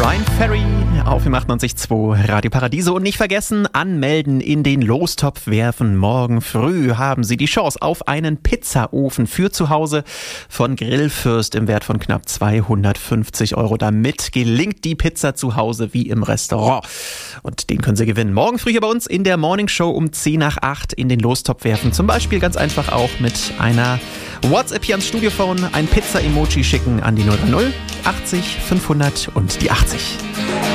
Brian Ferry auf dem 98.2 Radio Paradiso. Und nicht vergessen, anmelden, in den Lostopf werfen. Morgen früh haben Sie die Chance auf einen Pizzaofen für zu Hause von Grillfürst im Wert von knapp 250 €. Damit gelingt die Pizza zu Hause wie im Restaurant. Und den können Sie gewinnen. Morgen früh hier bei uns in der Morningshow um 7:50 in den Lostopf werfen. Zum Beispiel ganz einfach auch mit einer WhatsApp hier ans Studiophone, ein Pizza-Emoji schicken an die 030 80 500 und die 80.